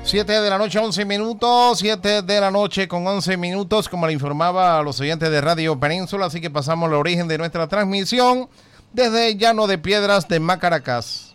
7 de la noche, 11 minutos, 7 de la noche con 11 minutos, como le informaba a los oyentes de Radio Península, así que pasamos al origen de nuestra transmisión desde Llano de Piedras de Macaracás.